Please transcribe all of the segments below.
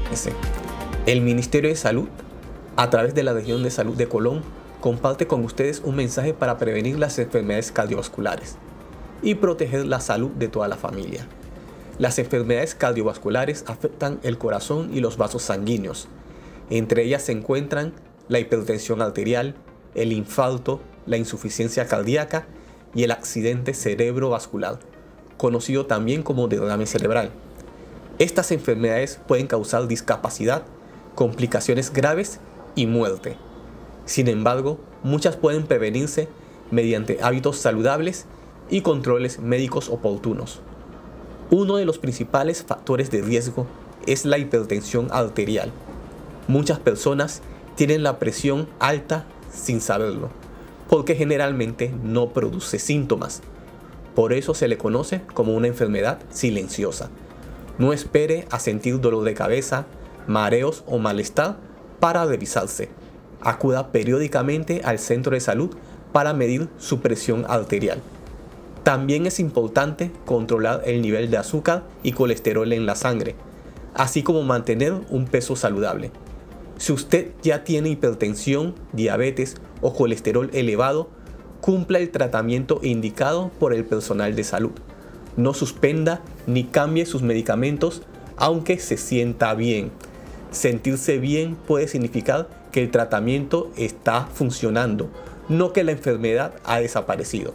El Ministerio de Salud, a través de la Región de Salud de Colón, comparte con ustedes un mensaje para prevenir las enfermedades cardiovasculares y proteger la salud de toda la familia. Las enfermedades cardiovasculares afectan el corazón y los vasos sanguíneos. Entre ellas se encuentran la hipertensión arterial, el infarto, la insuficiencia cardíaca y el accidente cerebrovascular, conocido también como derrame cerebral. Estas enfermedades pueden causar discapacidad, complicaciones graves y muerte. Sin embargo, muchas pueden prevenirse mediante hábitos saludables y controles médicos oportunos. Uno de los principales factores de riesgo es la hipertensión arterial. Muchas personas tienen la presión alta sin saberlo, porque generalmente no produce síntomas. Por eso se le conoce como una enfermedad silenciosa. No espere a sentir dolor de cabeza, mareos o malestar para revisarse. Acuda periódicamente al centro de salud para medir su presión arterial. También es importante controlar el nivel de azúcar y colesterol en la sangre, así como mantener un peso saludable. Si usted ya tiene hipertensión, diabetes o colesterol elevado, cumpla el tratamiento indicado por el personal de salud. No suspenda ni cambie sus medicamentos aunque se sienta bien. Sentirse bien puede significar que el tratamiento está funcionando, no que la enfermedad ha desaparecido.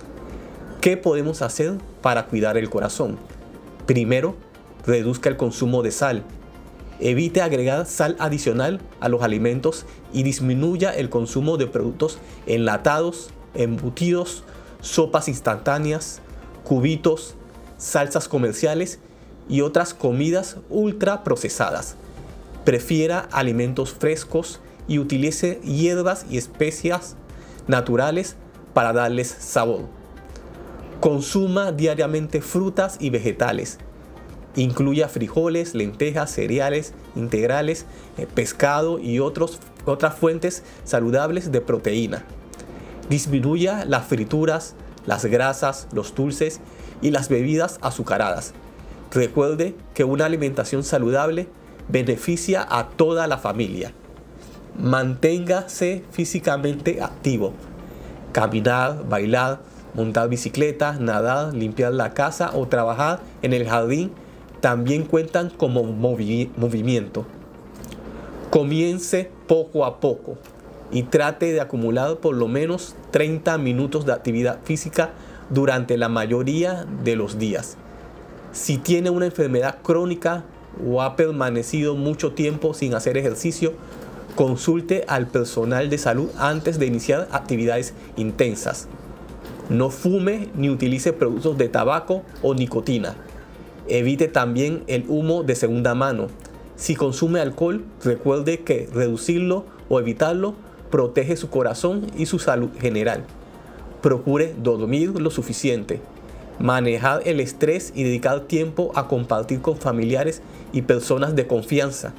¿Qué podemos hacer para cuidar el corazón? Primero, reduzca el consumo de sal. Evite agregar sal adicional a los alimentos y disminuya el consumo de productos enlatados, embutidos, sopas instantáneas, cubitos, salsas comerciales y otras comidas ultra procesadas. Prefiera alimentos frescos y utilice hierbas y especias naturales para darles sabor. Consuma diariamente frutas y vegetales. Incluya frijoles, lentejas, cereales integrales, pescado y otras fuentes saludables de proteína. Disminuya las frituras, las grasas, los dulces y las bebidas azucaradas. Recuerde que una alimentación saludable beneficia a toda la familia. Manténgase físicamente activo. Caminar, bailar, montar bicicleta, nadar, limpiar la casa o trabajar en el jardín también cuentan como movimiento. Comience poco a poco y trate de acumular por lo menos 30 minutos de actividad física durante la mayoría de los días. Si tiene una enfermedad crónica o ha permanecido mucho tiempo sin hacer ejercicio, consulte al personal de salud antes de iniciar actividades intensas. No fume ni utilice productos de tabaco o nicotina. Evite también el humo de segunda mano. Si consume alcohol, recuerde que reducirlo o evitarlo protege su corazón y su salud general. Procure dormir lo suficiente, manejar el estrés y dedicar tiempo a compartir con familiares y personas de confianza.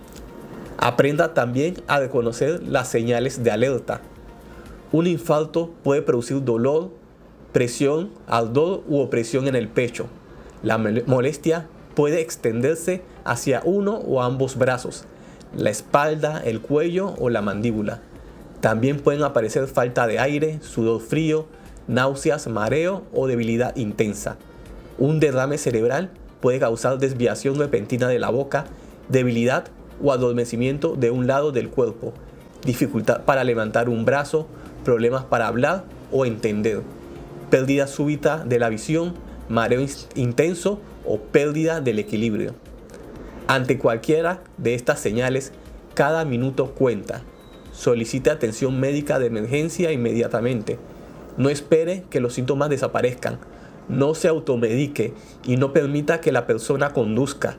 Aprenda también a reconocer las señales de alerta. Un infarto puede producir dolor, presión, ardor u opresión en el pecho. La molestia puede extenderse hacia uno o ambos brazos, la espalda, el cuello o la mandíbula. También pueden aparecer falta de aire, sudor frío, náuseas, mareo o debilidad intensa. Un derrame cerebral puede causar desviación repentina de la boca, debilidad o adormecimiento de un lado del cuerpo, dificultad para levantar un brazo, problemas para hablar o entender, pérdida súbita de la visión, mareo intenso o pérdida del equilibrio. Ante cualquiera de estas señales, cada minuto cuenta. Solicite atención médica de emergencia inmediatamente. No espere que los síntomas desaparezcan. No se automedique y no permita que la persona conduzca.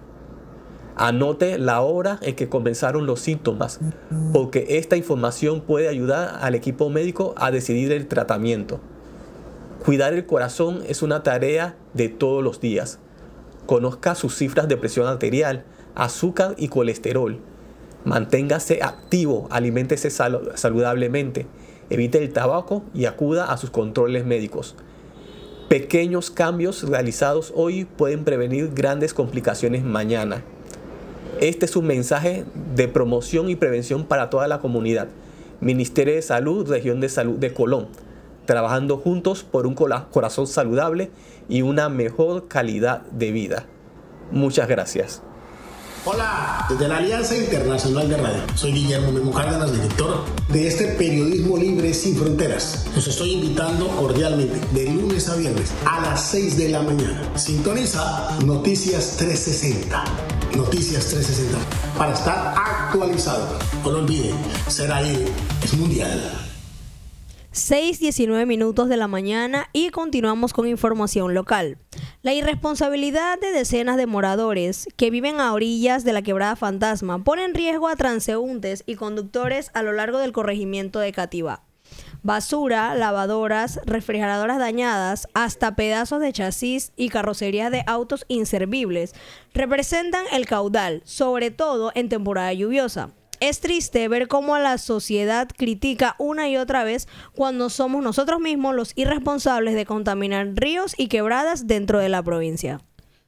Anote la hora en que comenzaron los síntomas, porque esta información puede ayudar al equipo médico a decidir el tratamiento. Cuidar el corazón es una tarea de todos los días. Conozca sus cifras de presión arterial, azúcar y colesterol. Manténgase activo, aliméntese saludablemente, evite el tabaco y acuda a sus controles médicos. Pequeños cambios realizados hoy pueden prevenir grandes complicaciones mañana. Este es un mensaje de promoción y prevención para toda la comunidad. Ministerio de Salud, Región de Salud de Colón, trabajando juntos por un corazón saludable y una mejor calidad de vida. Muchas gracias. Hola, desde la Alianza Internacional de Radio. Soy Guillermo Memo Cárdenas, director de este periodismo libre sin fronteras. Los estoy invitando cordialmente de lunes a viernes a las 6 de la mañana. Sintoniza Noticias 360. Noticias 360 para estar actualizado. No lo olviden, ser aire es mundial. 6:19 minutos de la mañana y continuamos con información local. La irresponsabilidad de decenas de moradores que viven a orillas de la Quebrada Fantasma pone en riesgo a transeúntes y conductores a lo largo del corregimiento de Cativá. Basura, lavadoras, refrigeradoras dañadas, hasta pedazos de chasis y carrocerías de autos inservibles representan el caudal, sobre todo en temporada lluviosa. Es triste ver cómo la sociedad critica una y otra vez cuando somos nosotros mismos los irresponsables de contaminar ríos y quebradas dentro de la provincia.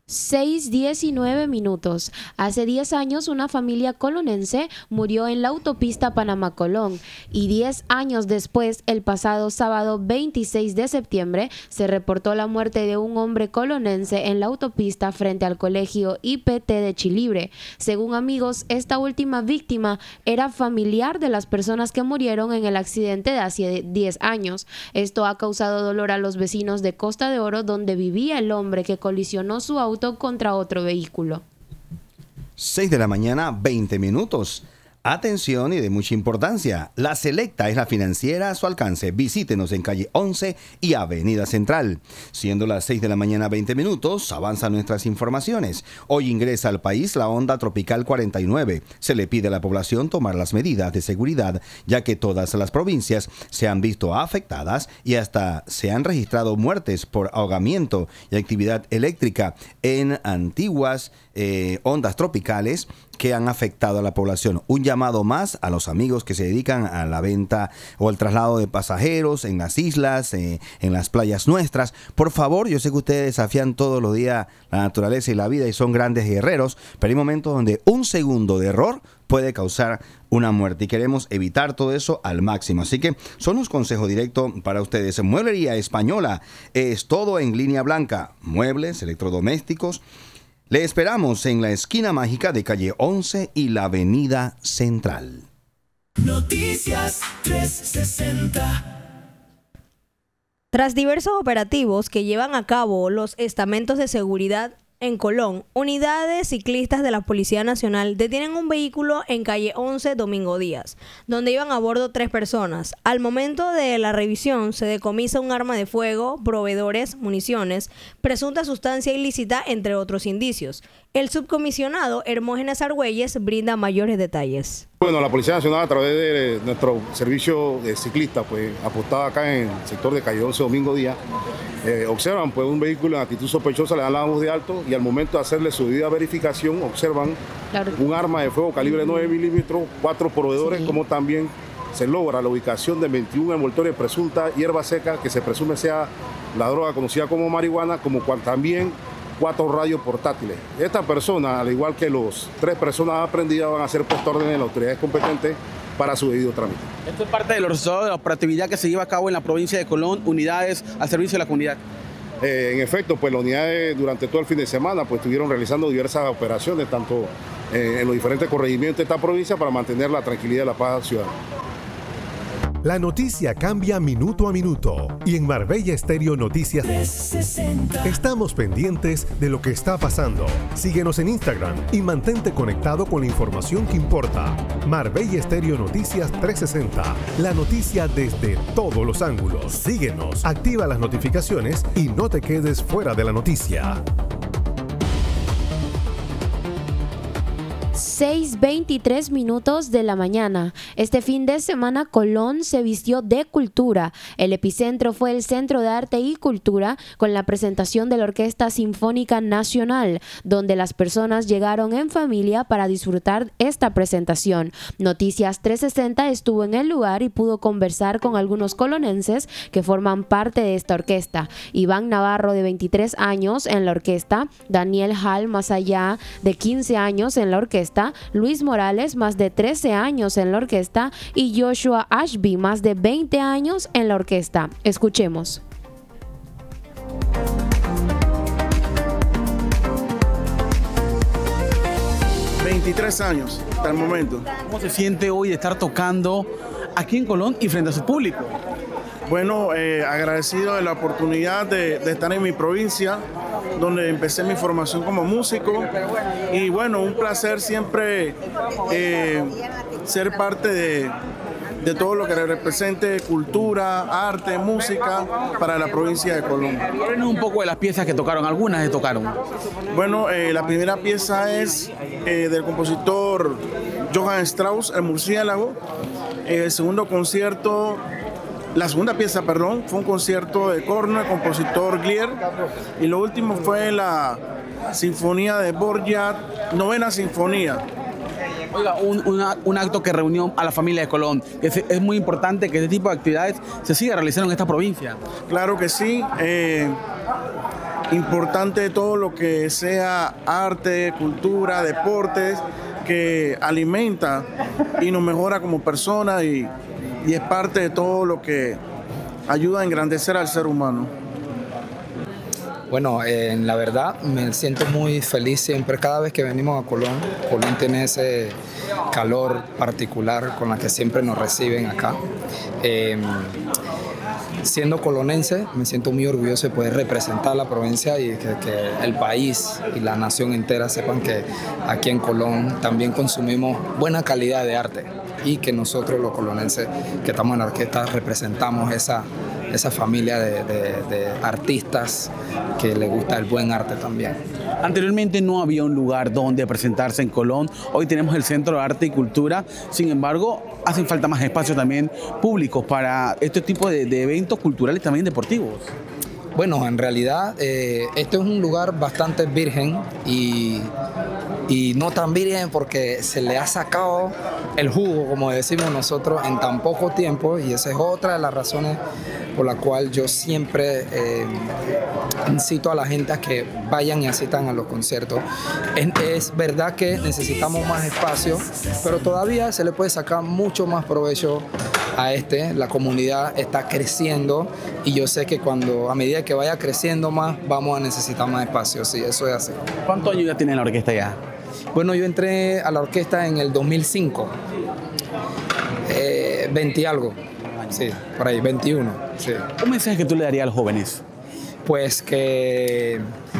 6:19 minutos. Hace 10 años una familia colonense murió en la autopista Panamá-Colón y 10 años después, el pasado sábado 26 de septiembre, se reportó la muerte de un hombre colonense en la autopista frente al colegio IPT de Chilibre. Según amigos, esta última víctima era familiar de las personas que murieron en el accidente de hace 10 años. Esto ha causado dolor a los vecinos de Costa de Oro, donde vivía el hombre que colisionó su auto contra otro vehículo. 6 de la mañana, 20 minutos. Atención y de mucha importancia. La Selecta es la financiera a su alcance. Visítenos en calle 11 y Avenida Central. Siendo las 6 de la mañana 20 minutos, avanzan nuestras informaciones. Hoy ingresa al país la onda tropical 49. Se le pide a la población tomar las medidas de seguridad, ya que todas las provincias se han visto afectadas y hasta se han registrado muertes por ahogamiento y actividad eléctrica en antiguas ondas tropicales que han afectado a la población. Un llamado más a los amigos que se dedican a la venta o el traslado de pasajeros en las islas, en las playas nuestras. Por favor, yo sé que ustedes desafían todos los días la naturaleza y la vida y son grandes guerreros, pero hay momentos donde un segundo de error puede causar una muerte y queremos evitar todo eso al máximo. Así que son los consejos directos para ustedes. Mueblería Española es todo en línea blanca. Muebles, electrodomésticos. Le esperamos en la esquina mágica de calle 11 y la avenida Central. Noticias 360. Tras diversos operativos que llevan a cabo los estamentos de seguridad en Colón, unidades ciclistas de la Policía Nacional detienen un vehículo en calle 11 Domingo Díaz, donde iban a bordo 3 personas. Al momento de la revisión se decomisa un arma de fuego, proveedores, municiones, presunta sustancia ilícita, entre otros indicios. El subcomisionado Hermógenes Argüelles brinda mayores detalles. Bueno, la Policía Nacional, a través de nuestro servicio de ciclistas, pues apostado acá en el sector de calle 11 Domingo Díaz, observan pues un vehículo en actitud sospechosa, le dan la voz de alto y al momento de hacerle su debida verificación observan un arma de fuego calibre 9 milímetros, 4 proveedores, como también se logra la ubicación de 21 envoltorios de presunta hierba seca que se presume sea la droga conocida como marihuana, como también 4 radios portátiles. Esta persona, al igual que los 3 personas aprendidas, van a ser puestas órdenes de las autoridades competentes para su debido trámite. Esto es parte de los resultados de la operatividad que se lleva a cabo en la provincia de Colón, unidades al servicio de la comunidad. En efecto, pues las unidades durante todo el fin de semana pues estuvieron realizando diversas operaciones, tanto en los diferentes corregimientos de esta provincia para mantener la tranquilidad y la paz ciudadana. La noticia cambia minuto a minuto y en Marbella Estéreo Noticias 360. Estamos pendientes de lo que está pasando. Síguenos en Instagram y mantente conectado con la información que importa. Marbella Estéreo Noticias 360. La noticia desde todos los ángulos. Síguenos, activa las notificaciones y no te quedes fuera de la noticia. 6:23 minutos de la mañana. Este fin de semana Colón se vistió de cultura. El epicentro fue el Centro de Arte y Cultura con la presentación de la Orquesta Sinfónica Nacional, donde las personas llegaron en familia para disfrutar esta presentación. Noticias 360 estuvo en el lugar y pudo conversar con algunos colonenses que forman parte de esta orquesta. Iván Navarro, de 23 años en la orquesta, Daniel Hall, más allá, de 15 años en la orquesta, orquesta, Luis Morales, más de 13 años en la orquesta, y Joshua Ashby, más de 20 años en la orquesta. Escuchemos. 23 años hasta el momento. ¿Cómo se siente hoy de estar tocando aquí en Colón y frente a su público? Bueno, agradecido de la oportunidad de estar en mi provincia, donde empecé mi formación como músico. Y bueno, un placer siempre ser parte de todo lo que represente cultura, arte, música para la provincia de Colón. Háblenos un poco de las piezas que tocaron, algunas que tocaron. Bueno, la primera pieza es del compositor Johann Strauss, El Murciélago. El segundo concierto, la segunda pieza, perdón, fue un concierto de corno, el compositor Glier. Y lo último fue la Sinfonía de Borjak, Novena Sinfonía. Oiga, un acto que reunió a la familia de Colón. Es muy importante que este tipo de actividades se siga realizando en esta provincia. Claro que sí. Importante todo lo que sea arte, cultura, deportes, que alimenta y nos mejora como personas y es parte de todo lo que ayuda a engrandecer al ser humano. Bueno, la verdad me siento muy feliz siempre, cada vez que venimos a Colón. Colón tiene ese calor particular con la que siempre nos reciben acá. Siendo colonense, me siento muy orgulloso de poder representar la provincia y que el país y la nación entera sepan que aquí en Colón también consumimos buena calidad de arte y que nosotros los colonenses que estamos en la orquesta representamos esa familia de artistas que les gusta el buen arte también. Anteriormente no había un lugar donde presentarse en Colón. Hoy tenemos el Centro de Arte y Cultura. Sin embargo, hacen falta más espacios también públicos para este tipo de eventos culturales y también deportivos. Bueno, en realidad este es un lugar bastante virgen y no tan virgen porque se le ha sacado el jugo, como decimos nosotros, en tan poco tiempo, y esa es otra de las razones por la cual yo siempre incito a la gente a que vayan y asistan a los conciertos. Es verdad que necesitamos más espacio, pero todavía se le puede sacar mucho más provecho a la comunidad está creciendo y yo sé que a medida que vaya creciendo más, vamos a necesitar más espacio, sí, eso es así. ¿Cuántos años ya tiene la orquesta ya? Bueno, yo entré a la orquesta en el 2005, 20 y algo, sí, por ahí, 21, sí. ¿Un mensaje que tú le darías a los jóvenes? Pues que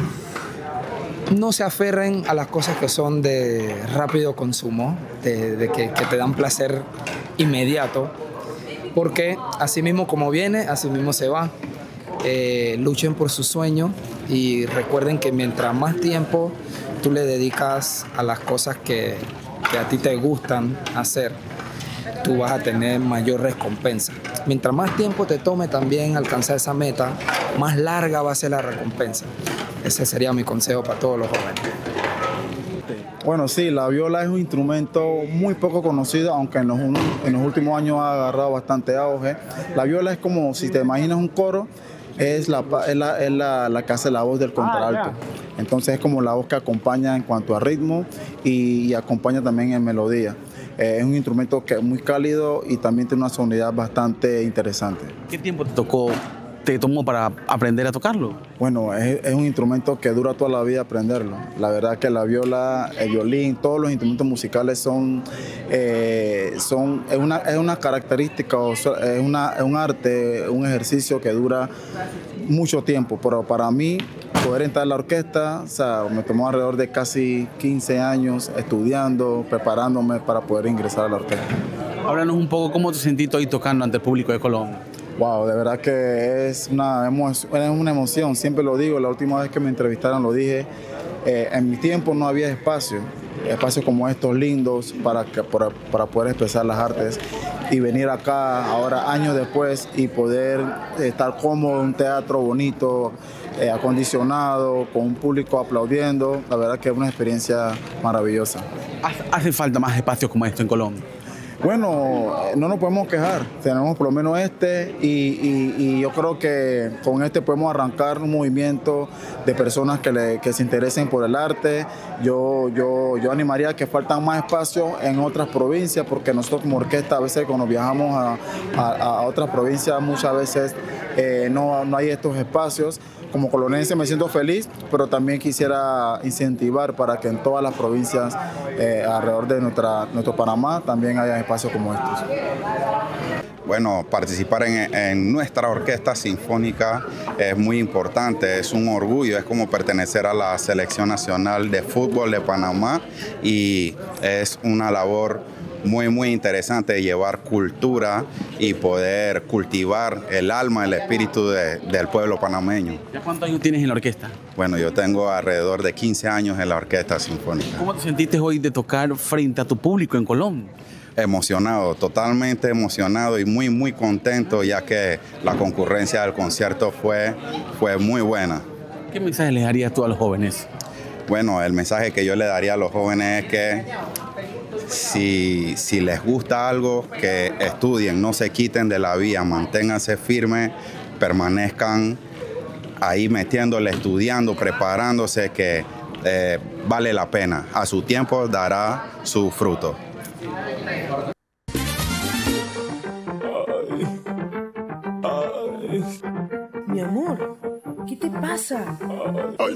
no se aferren a las cosas que son de rápido consumo, de que te dan placer inmediato, porque así mismo como viene, así mismo se va. Luchen por sus sueños y recuerden que mientras más tiempo tú le dedicas a las cosas que a ti te gustan hacer, tú vas a tener mayor recompensa. Mientras más tiempo te tome también alcanzar esa meta, más larga va a ser la recompensa. Ese sería mi consejo para todos los jóvenes. Bueno, sí, la viola es un instrumento muy poco conocido, aunque en los últimos años ha agarrado bastante auge. La viola es como, si te imaginas un coro, es la que hace la voz del contralto. Entonces es como la voz que acompaña en cuanto a ritmo y acompaña también en melodía. Es un instrumento que es muy cálido y también tiene una sonoridad bastante interesante. ¿Qué tiempo te tomó para aprender a tocarlo? Bueno, es un instrumento que dura toda la vida aprenderlo. La verdad que la viola, el violín, todos los instrumentos musicales es una característica, es un arte, un ejercicio que dura mucho tiempo. Pero para mí, poder entrar a la orquesta, o sea, me tomó alrededor de casi 15 años estudiando, preparándome para poder ingresar a la orquesta. Háblanos un poco cómo te sentiste hoy tocando ante el público de Colón. Wow, de verdad que es una emoción, siempre lo digo, la última vez que me entrevistaron lo dije, en mi tiempo no había espacios como estos lindos para poder expresar las artes y venir acá ahora años después y poder estar cómodo en un teatro bonito, acondicionado, con un público aplaudiendo, la verdad que es una experiencia maravillosa. ¿Hace falta más espacios como esto en Colón? Bueno, no nos podemos quejar, tenemos por lo menos y yo creo que con este podemos arrancar un movimiento de personas que se interesen por el arte. Yo animaría a que faltan más espacios en otras provincias, porque nosotros como orquesta a veces cuando viajamos a otras provincias muchas veces no hay estos espacios. Como colonense me siento feliz, pero también quisiera incentivar para que en todas las provincias alrededor de nuestro Panamá también haya espacios como estos. Bueno, participar en nuestra orquesta sinfónica es muy importante, es un orgullo, es como pertenecer a la Selección Nacional de Fútbol de Panamá y es una labor muy interesante de llevar cultura y poder cultivar el alma, el espíritu del pueblo panameño. ¿Ya cuántos años tienes en la orquesta? Bueno, yo tengo alrededor de 15 años en la orquesta sinfónica. ¿Cómo te sentiste hoy de tocar frente a tu público en Colón? Emocionado, totalmente emocionado y muy contento, ya que la concurrencia del concierto fue muy buena. ¿Qué mensaje les darías tú a los jóvenes? Bueno, el mensaje que yo le daría a los jóvenes es que si les gusta algo, que estudien, no se quiten de la vía, manténganse firmes, permanezcan ahí metiéndole, estudiando, preparándose, que vale la pena. A su tiempo dará su fruto. Mi amor, ¿qué te pasa?